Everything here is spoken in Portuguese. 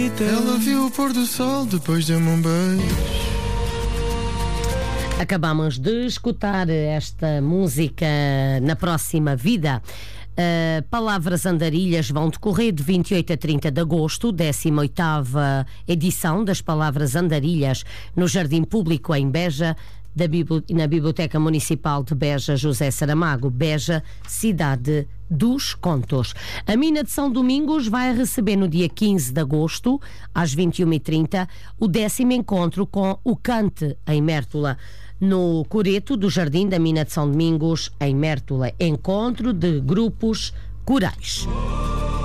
Ela viu o pôr do sol, depois deu-me um beijo. Acabamos de escutar esta música Na Próxima Vida. Palavras Andarilhas vão decorrer de 28 a 30 de agosto, 18ª edição das Palavras Andarilhas no Jardim Público em Beja, na Biblioteca Municipal de Beja, José Saramago, Beja, cidade dos Contos. A Mina de São Domingos vai receber no dia 15 de agosto, às 21h30, o 10º encontro com o Cante em Mértola, no coreto do Jardim da Mina de São Domingos, em Mértola. Encontro de grupos corais.